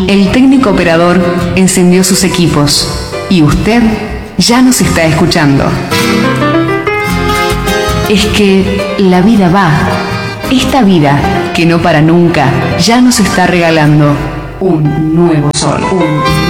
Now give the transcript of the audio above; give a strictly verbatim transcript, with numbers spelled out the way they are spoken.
El técnico operador encendió sus equipos y usted ya nos está escuchando. Es que la vida va. Esta vida que no para nunca ya nos está regalando un nuevo sol. Un